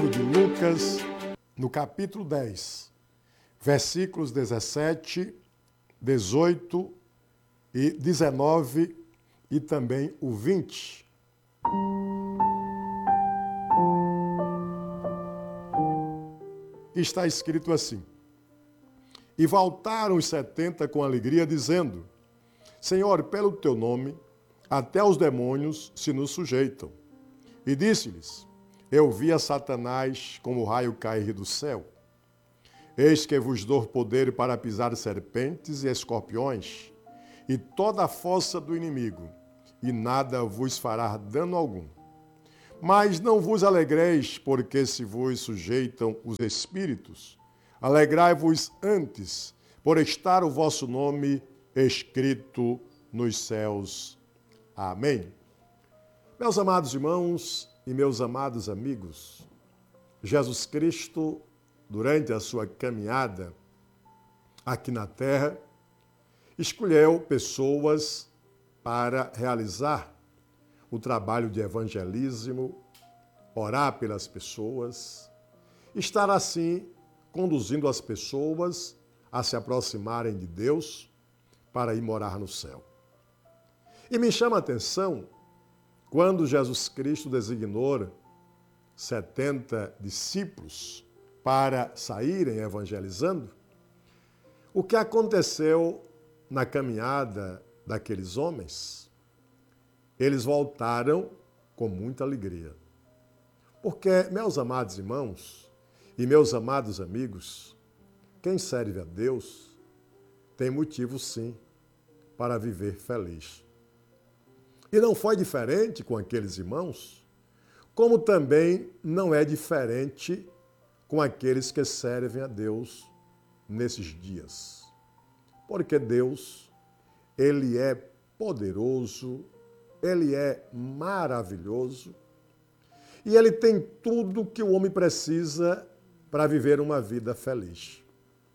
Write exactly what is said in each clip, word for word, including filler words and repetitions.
livro de Lucas, no capítulo dez, versículos dezessete, dezoito e dezenove e também o vinte. Está escrito assim: E voltaram os setenta com alegria, dizendo: Senhor, pelo teu nome, até os demônios se nos sujeitam. E disse-lhes: Eu vi a Satanás como raio cair do céu. Eis que vos dou poder para pisar serpentes e escorpiões, e toda a força do inimigo, e nada vos fará dano algum. Mas não vos alegreis, porque se vos sujeitam os espíritos. Alegrai-vos antes, por estar o vosso nome escrito nos céus. Amém. Meus amados irmãos e meus amados amigos, Jesus Cristo, durante a sua caminhada aqui na terra, escolheu pessoas para realizar o trabalho de evangelismo, orar pelas pessoas, estar assim conduzindo as pessoas a se aproximarem de Deus para ir morar no céu. E me chama a atenção quando Jesus Cristo designou setenta discípulos para saírem evangelizando, o que aconteceu na caminhada daqueles homens? Eles voltaram com muita alegria. Porque, meus amados irmãos e meus amados amigos, quem serve a Deus tem motivo, sim, para viver feliz. E não foi diferente com aqueles irmãos, como também não é diferente com aqueles que servem a Deus nesses dias. Porque Deus, Ele é poderoso, Ele é maravilhoso e Ele tem tudo que o homem precisa para viver uma vida feliz.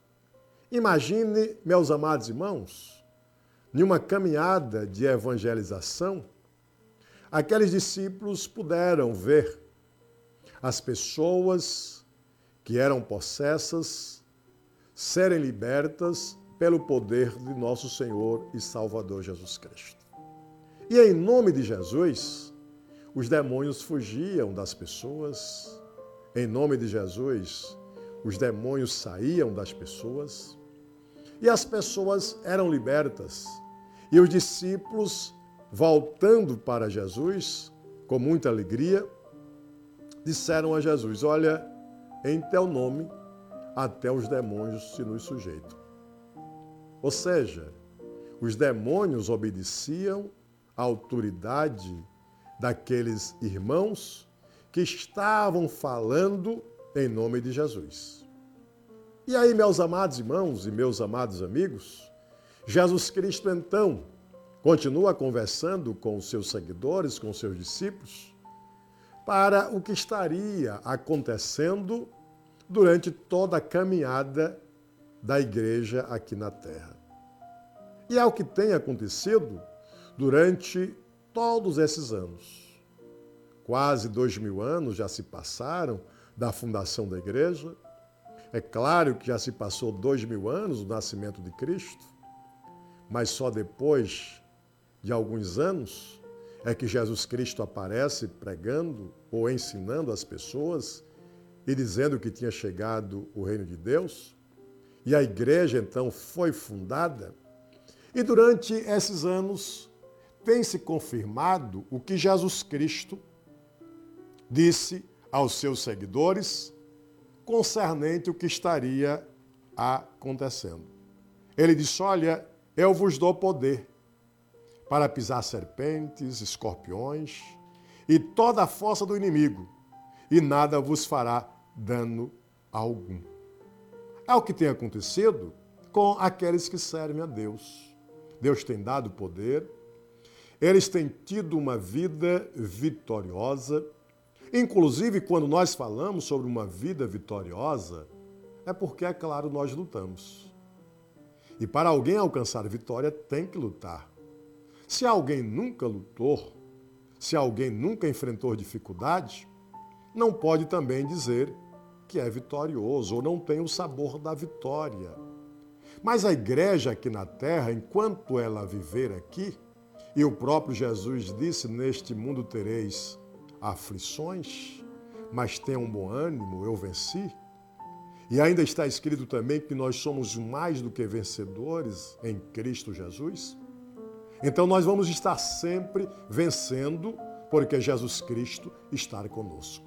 Imagine, meus amados irmãos, em uma caminhada de evangelização, aqueles discípulos puderam ver as pessoas que eram possessas serem libertas pelo poder de nosso Senhor e Salvador Jesus Cristo. E em nome de Jesus, os demônios fugiam das pessoas. Em nome de Jesus, os demônios saíam das pessoas. E as pessoas eram libertas. E os discípulos, voltando para Jesus, com muita alegria, disseram a Jesus: Olha, em teu nome, até os demônios se nos sujeitam. Ou seja, os demônios obedeciam a autoridade daqueles irmãos que estavam falando em nome de Jesus. E aí, meus amados irmãos e meus amados amigos, Jesus Cristo, então, continua conversando com os seus seguidores, com os seus discípulos, para o que estaria acontecendo durante toda a caminhada da igreja aqui na terra. E é o que tem acontecido durante todos esses anos. Quase dois mil anos já se passaram da fundação da igreja. É claro que já se passou dois mil anos do nascimento de Cristo, mas só depois de alguns anos é que Jesus Cristo aparece pregando ou ensinando as pessoas e dizendo que tinha chegado o reino de Deus. E a igreja, então, foi fundada. E durante esses anos tem se confirmado o que Jesus Cristo disse aos seus seguidores concernente o que estaria acontecendo. Ele disse: Olha, eu vos dou poder para pisar serpentes, escorpiões e toda a força do inimigo, e nada vos fará dano algum. É o que tem acontecido com aqueles que servem a Deus. Deus tem dado poder, eles têm tido uma vida vitoriosa. Inclusive, quando nós falamos sobre uma vida vitoriosa, é porque, é claro, nós lutamos. E para alguém alcançar vitória, tem que lutar. Se alguém nunca lutou, se alguém nunca enfrentou dificuldade, não pode também dizer que é vitorioso ou não tem o sabor da vitória. Mas a igreja aqui na terra, enquanto ela viver aqui, e o próprio Jesus disse, neste mundo tereis aflições, mas tenham um bom ânimo, eu venci. E ainda está escrito também que nós somos mais do que vencedores em Cristo Jesus. Então nós vamos estar sempre vencendo, porque Jesus Cristo está conosco.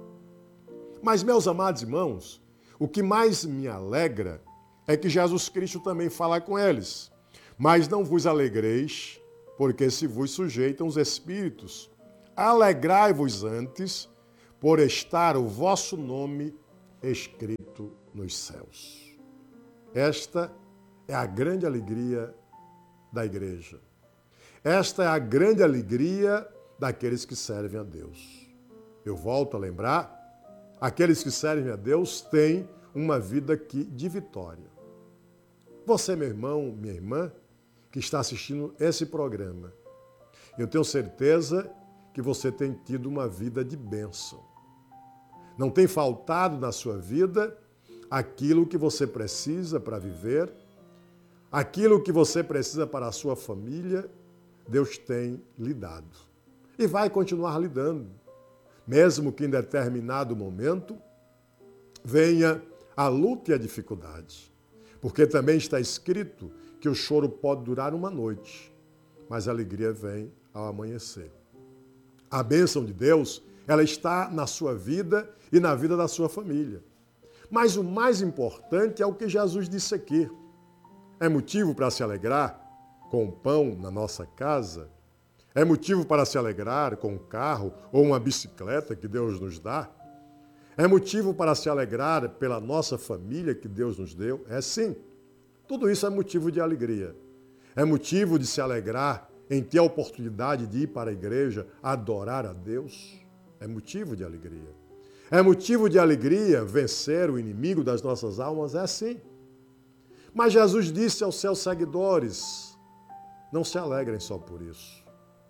Mas, meus amados irmãos, o que mais me alegra é que Jesus Cristo também fala com eles. Mas não vos alegreis, porque se vos sujeitam os espíritos. Alegrai-vos antes, por estar o vosso nome escrito nos céus. Esta é a grande alegria da igreja. Esta é a grande alegria daqueles que servem a Deus. Eu volto a lembrar, aqueles que servem a Deus têm uma vida aqui de vitória. Você, meu irmão, minha irmã, que está assistindo esse programa, eu tenho certeza que você tem tido uma vida de bênção. Não tem faltado na sua vida aquilo que você precisa para viver, aquilo que você precisa para a sua família, Deus tem lhe dado. E vai continuar lhe dando, mesmo que em determinado momento venha a luta e a dificuldade. Porque também está escrito que o choro pode durar uma noite, mas a alegria vem ao amanhecer. A bênção de Deus, ela está na sua vida e na vida da sua família. Mas o mais importante é o que Jesus disse aqui. É motivo para se alegrar com o pão na nossa casa? É motivo para se alegrar com um carro ou uma bicicleta que Deus nos dá? É motivo para se alegrar pela nossa família que Deus nos deu? É sim. Tudo isso é motivo de alegria. É motivo de se alegrar em ter a oportunidade de ir para a igreja, adorar a Deus? É motivo de alegria. É motivo de alegria vencer o inimigo das nossas almas? É sim. Mas Jesus disse aos seus seguidores, não se alegrem só por isso.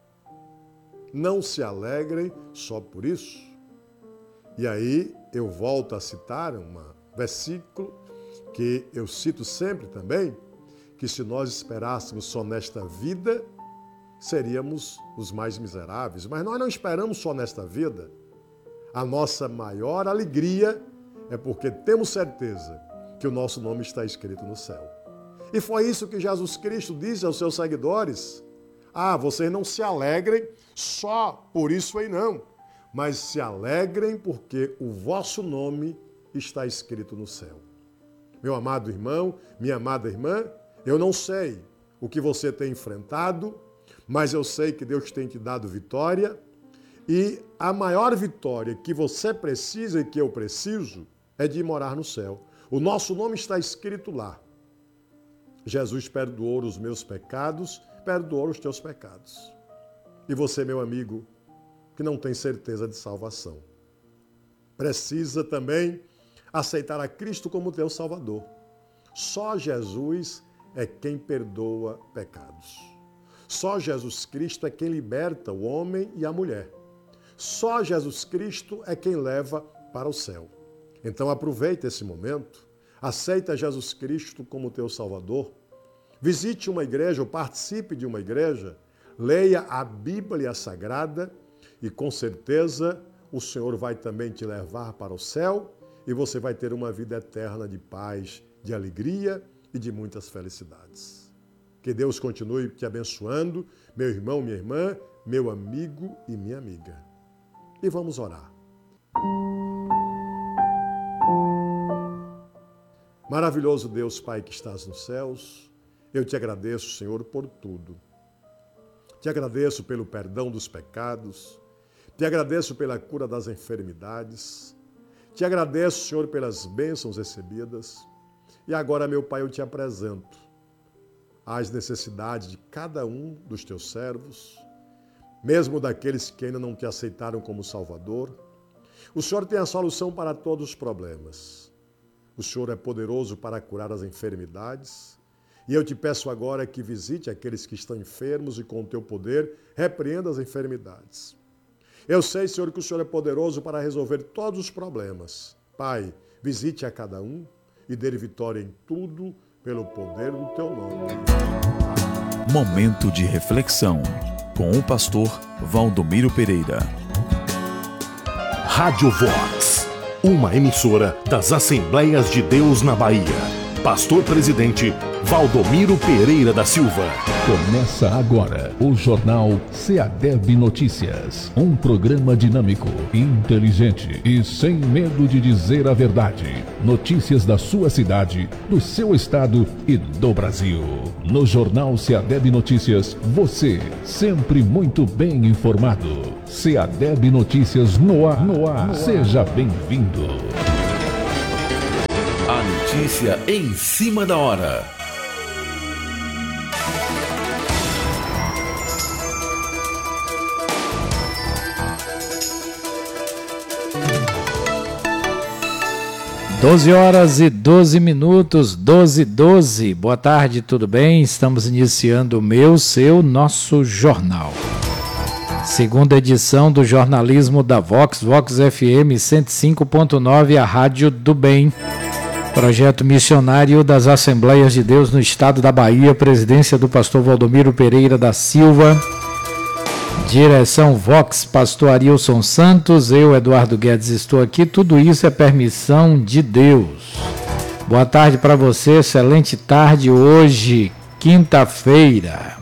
Não se alegrem só por isso. E aí eu volto a citar um versículo que eu cito sempre também, que se nós esperássemos só nesta vida, seríamos os mais miseráveis. Mas nós não esperamos só nesta vida. A nossa maior alegria é porque temos certeza que o nosso nome está escrito no céu. E foi isso que Jesus Cristo disse aos seus seguidores. Ah, vocês não se alegrem só por isso aí não, mas se alegrem porque o vosso nome está escrito no céu. Meu amado irmão, minha amada irmã, eu não sei o que você tem enfrentado, mas eu sei que Deus tem te dado vitória, e a maior vitória que você precisa e que eu preciso é de morar no céu. O nosso nome está escrito lá. Jesus perdoou os meus pecados, perdoou os teus pecados. E você, meu amigo, que não tem certeza de salvação, precisa também aceitar a Cristo como teu Salvador. Só Jesus é quem perdoa pecados. Só Jesus Cristo é quem liberta o homem e a mulher. Só Jesus Cristo é quem leva para o céu. Então aproveita esse momento, aceita Jesus Cristo como teu Salvador, visite uma igreja ou participe de uma igreja, leia a Bíblia Sagrada e com certeza o Senhor vai também te levar para o céu e você vai ter uma vida eterna de paz, de alegria e de muitas felicidades. Que Deus continue te abençoando, meu irmão, minha irmã, meu amigo e minha amiga. E vamos orar. Maravilhoso Deus, Pai que estás nos céus, eu te agradeço, Senhor, por tudo. Te agradeço pelo perdão dos pecados, te agradeço pela cura das enfermidades, te agradeço, Senhor, pelas bênçãos recebidas. E agora, meu Pai, eu te apresento as necessidades de cada um dos teus servos, mesmo daqueles que ainda não te aceitaram como Salvador. O Senhor tem a solução para todos os problemas. O Senhor é poderoso para curar as enfermidades. E eu te peço agora que visite aqueles que estão enfermos e com o teu poder repreenda as enfermidades. Eu sei, Senhor, que o Senhor é poderoso para resolver todos os problemas. Pai, visite a cada um e dê vitória em tudo pelo poder do teu nome. Momento de reflexão com o pastor Valdomiro Pereira. Rádio Vox, uma emissora das Assembleias de Deus na Bahia. Pastor Presidente Valdomiro Pereira da Silva. Começa agora o Jornal SEADEB Notícias. Um programa dinâmico, inteligente e sem medo de dizer a verdade. Notícias da sua cidade, do seu estado e do Brasil. No Jornal SEADEB Notícias, você sempre muito bem informado. SEADEB Notícias no ar. No ar. Seja bem-vindo. A notícia em cima da hora. doze horas e doze minutos, doze e doze. Boa tarde, tudo bem? Estamos iniciando o meu, seu, nosso jornal. Segunda edição do jornalismo da Vox, Vox F M cento e cinco ponto nove, a Rádio do Bem. Projeto missionário das Assembleias de Deus no estado da Bahia, presidência do pastor Valdomiro Pereira da Silva. Direção Vox, pastor Arilson Santos, eu, Eduardo Guedes, estou aqui. Tudo isso é permissão de Deus. Boa tarde para você, excelente tarde hoje, quinta-feira,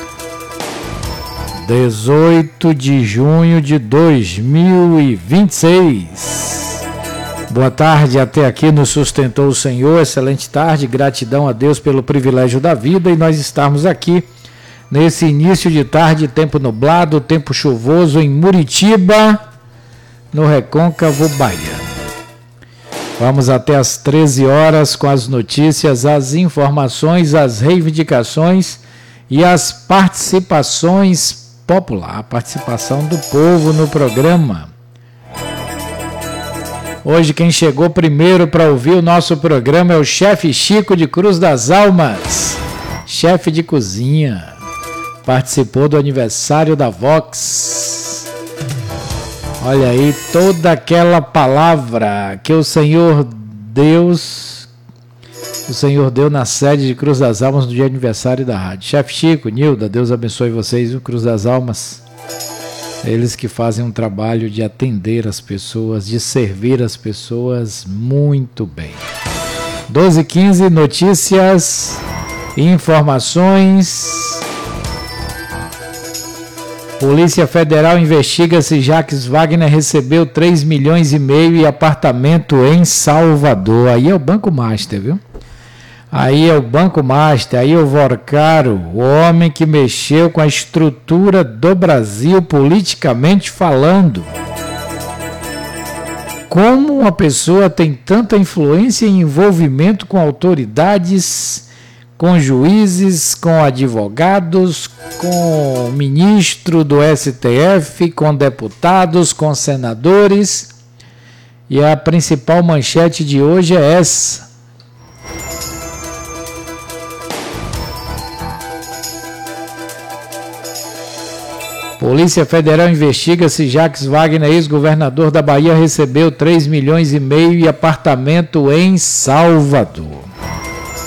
dezoito de junho de dois mil e vinte e seis. Boa tarde, até aqui nos sustentou o Senhor, excelente tarde, gratidão a Deus pelo privilégio da vida e nós estarmos aqui nesse início de tarde, tempo nublado, tempo chuvoso em Muritiba, no Recôncavo Bahia. Vamos até às treze horas com as notícias, as informações, as reivindicações e as participações populares, a participação do povo no programa. Hoje quem chegou primeiro para ouvir o nosso programa é o chefe Chico de Cruz das Almas, chefe de cozinha. Participou do aniversário da Vox. Olha aí, toda aquela palavra que o Senhor Deus, o Senhor deu na sede de Cruz das Almas no dia de aniversário da rádio. Chefe Chico, Nilda, Deus abençoe vocês, o Cruz das Almas. Eles que fazem um trabalho de atender as pessoas, de servir as pessoas muito bem. doze e quinze, notícias, informações. Polícia Federal investiga se Jacques Wagner recebeu três milhões e meio e apartamento em Salvador. Aí é o Banco Master, viu? Aí é o Banco Master, aí é o Vorcaro, o homem que mexeu com a estrutura do Brasil politicamente falando. Como uma pessoa tem tanta influência e envolvimento com autoridades, com juízes, com advogados, com ministro do S T F, com deputados, com senadores. E a principal manchete de hoje é essa. Polícia Federal investiga se Jacques Wagner, ex-governador da Bahia, recebeu três milhões e meio e apartamento em Salvador.